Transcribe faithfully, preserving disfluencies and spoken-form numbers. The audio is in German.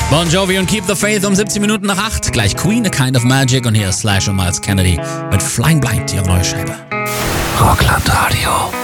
Bon Jovi und Keep the Faith um siebzehn Minuten nach acht. Gleich Queen, A Kind of Magic und hier ist Slash und Miles Kennedy mit Flying Blind, ihre neue Scheibe. Rockland Radio.